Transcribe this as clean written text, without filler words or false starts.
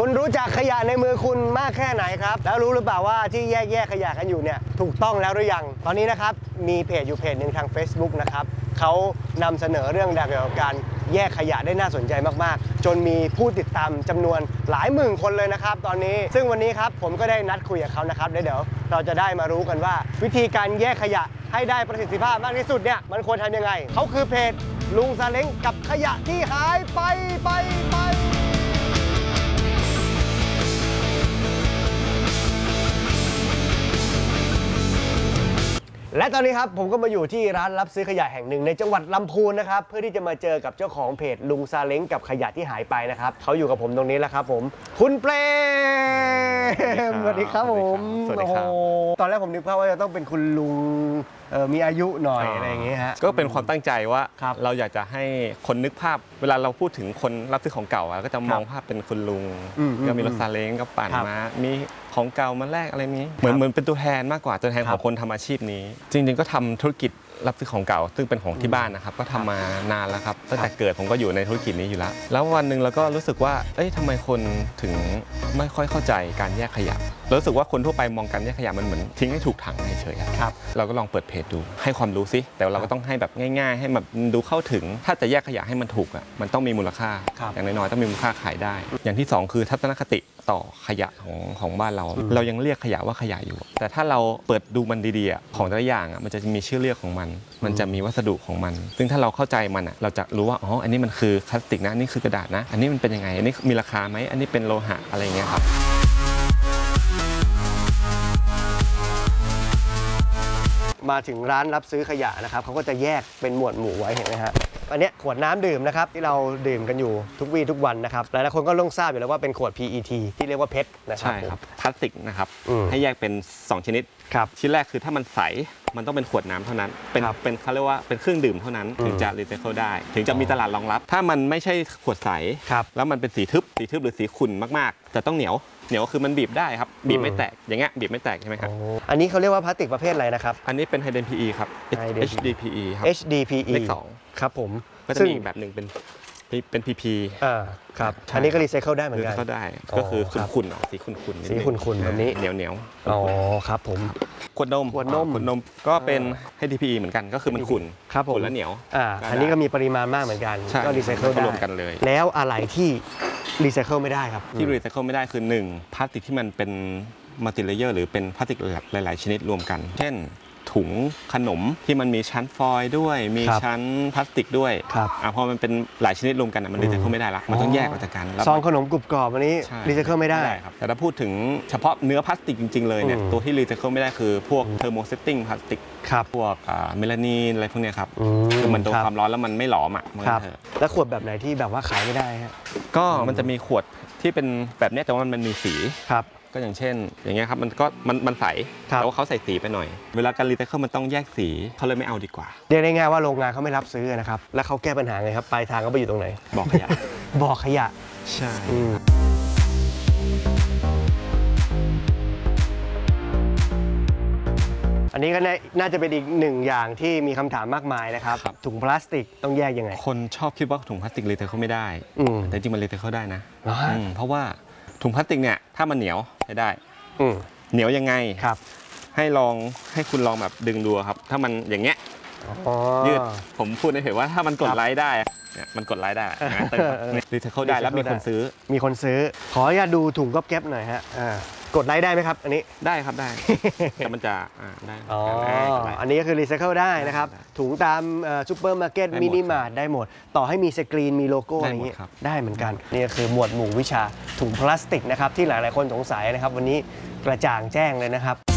คุณรู้จักขยะในมือคุณมากแค่ไหนครับแล้วรู้หรือเปล่าว่าที่แยกขยะกันอยู่เนี่ยถูกต้องแล้วหรือยังตอนนี้นะครับมีเพจอยู่เพจหนึ่งทาง Facebook นะครับเขานำเสนอเรื่องเกี่ยวกับการแยกขยะได้น่าสนใจมากๆจนมีผู้ติดตามจำนวนหลายหมื่นคนเลยนะครับตอนนี้ซึ่งวันนี้ครับผมก็ได้นัดคุยกับเขานะครับเดี๋ยวเราจะได้มารู้กันว่าวิธีการแยกขยะให้ได้ประสิทธิภาพมากที่สุดเนี่ยมันควรทำยังไงเขาคือเพจลุงซาเล้งกับขยะที่หายไปและตอนนี้ครับผมก็มาอยู่ที่ร้านรับซื้อขยะแห่งหนึ่งในจังหวัดลำพูนนะครับเพื่อที่จะมาเจอกับเจ้าของเพจลุงซาเล้งกับขยะที่หายไปนะครับเขาอยู่กับผมตรงนี้แล้วครับผมคุณเปรมสวัสดีครับผมสวัสดีครับตอนแรกผมนึกว่าจะต้องเป็นคุณลุงมีอายุหน่อยอะไรอย่างเงี้ยฮะก็เป็นความตั้งใจว่าเราอยากจะให้คนนึกภาพเวลาเราพูดถึงคนรับซื้อของเก่าก็จะมองภาพเป็นคุณลุงก็มีรถซาเล้งก็ปั่นมามีของเก่ามาแลกอะไรนี้เหมือนเป็นตัวแทนมากกว่าตัวแทนของคนทำอาชีพนี้จริงๆก็ทำธุรกิจรับซื้อของเก่าซึ่งเป็นของที่บ้านนะครับก็ทำมานานแล้วครับตั้งแต่เกิดผมก็อยู่ในธุรกิจนี้อยู่แล้ววันหนึ่งเราก็รู้สึกว่าทำไมคนถึงไม่ค่อยเข้าใจการแยกขยะรู้สึกว่าคนทั่วไปมองการแยกขยะมันเหมือนทิ้งให้ถูกถังเฉยๆครับเราก็ลองเปิดเพจดูให้ความรู้ซิแต่เราก็ต้องให้แบบง่ายๆให้แบบดูเข้าถึงถ้าจะแยกขยะให้มันถูกมันต้องมีมูลค่าอย่างน้อยๆต้องมีมูลค่าขายได้อย่างที่2คือทัศนคติต่อขยะของบ้านเรายังเรียกขยะว่าขยะอยู่แต่ถ้าเราเปิดดูมันดีๆของแต่ละอย่างมันจะมีชื่อเรียกของมันจะมีวัสดุของมันซึ่งถ้าเราเข้าใจมันเราจะรู้ว่าอันนี้มันคือพลาสติกนะอันนี้คือกระดาษนะอันนี้มันเป็นยังไงอันนี้มีราคาไหมอันนี้เป็นโลหะอะไรเงี้ยครับมาถึงร้านรับซื้อขยะนะครับเขาก็จะแยกเป็นหมวดหมู่ไว้เห็นไหมฮะอันนี้ขวดน้ำดื่มนะครับที่เราดื่มกันอยู่ทุกวี่ทุกวันนะครับหลายๆคนก็ต้องทราบอยู่แล้วว่าเป็นขวด PET ที่เรียกว่าเพชรนะครับใช่ครับพลาสติกนะครับให้แยกเป็น2ชนิดชิ้นแรกคือถ้ามันใสมันต้องเป็นขวดน้ำเท่านั้นเป็นเขาเรียกว่าเป็นเครื่องดื่มเท่านั้นถึงจะรีไซเคิลได้ถึงจะมีตลาดรองรับถ้ามันไม่ใช่ขวดใสแล้วมันเป็นสีทึบหรือสีขุ่นมากๆแต่ต้องเหนียวคือมันบีบได้ครับบีบไม่แตกอย่างเงี้ยบีบไม่แตกใช่ไหมครับอันนี้เขาเรียกว่าพลาสติกประเภทอะไรนะครับอันนี้เป็นไฮเดรน PE ครับ HDPE ครับ HDPE เลข2 ครับผมก็จะมีอีกแบบหนึ่งเป็น PP ครับอันนี้ก็รีไซเคิลได้เหมือนกันก็ได้ก็คือขุ่นๆสีขุ่นแบบนี้เหนียวอ๋อครับผมขวดนมก็เป็น HDPE เหมือนกันก็คือมันขุ่นและเหนียวอันนี้ก็มีปริมาณมากเหมือนกันก็รีไซเคิลได้รวมกันเลยแล้วอะไรที่รีไซเคิลไม่ได้ครับที่รีไซเคิลไม่ได้คือ1พลาสติกที่มันเป็นมัลติเลเยอร์หรือเป็นพลาสติกหลายๆชนิดรวมกันเช่นถุงขนมที่มันมีชั้นฟอยล์ด้วยมีชั้นพลาสติกด้วยพอมันเป็นหลายชนิดรวมกันมันรีไซเคิลไม่ได้ละมันต้องแยกออกจากกันซองขนมกรุบกรอบอันนี้รีไซเคิลไม่ได้ครับแต่ถ้าพูดถึงเฉพาะเนื้อพลาสติกจริงๆเลยเนี่ยตัวที่รีไซเคิลไม่ได้คือพวกเทอร์โมเซตติ้งพลาสติกพวกเมลานีนอะไรพวกนี้ครับคือมันโดนความร้อนแล้วมันไม่หลอมแล้วขวดแบบไหนที่แบบว่าขายไม่ได้ฮะก็มันจะมีขวดที่เป็นแบบนี้แต่ว่ามันมีสีก็อย่างเช่นอย่างเงี้ยครับมันใสแต่ว่าเขาใส่สีไปหน่อยเวลาการรีไซเคิลมันต้องแยกสีเขาเลยไม่เอาดีกว่าเรียกได้ง่ายว่าโรงงานเขาไม่รับซื้อนะครับแล้วเขาแก้ปัญหาไงครับปลายทางเขาไปอยู่ตรงไหนบ่อขยะใช่อันนี้ก็น่าจะเป็นอีกหนึ่งอย่างที่มีคำถามมากมายนะครับถุงพลาสติกต้องแยกยังไงคนชอบคิดว่าถุงพลาสติกรีไซเคิลไม่ได้แต่จริงมันรีไซเคิลได้นะเพราะว่าถุงพลาสติกเนี่ยถ้ามันเหนียวใช้ได้เหนียวยังไงให้คุณลองแบบดึงดูครับถ้ามันอย่างเงี้ยยืดผมพูดในเพจว่าถ้ามันกดไลค์ได้เนี่ยมันกดไลค์ได้รีไซเคิลได้แล้วมีคนซื้อขออนุญาตดูถุงก๊อบแก๊บหน่อยฮะกดไลค์ได้ไหมครับอันนี้ได้ครับได้แต่มันจะได้อันนี้ก็คือรีไซเคิลได้นะครับถุงตามซูเปอร์มาร์เก็ตมินิมาร์ทได้หมดต่อให้มีสกรีนมีโลโก้อะไรอย่างนี้ได้เหมือนกันนี่ก็คือหมวดหมู่วิชาถุงพลาสติกนะครับที่หลายๆคนสงสัยนะครับวันนี้กระจ่างแจ้งเลยนะครับ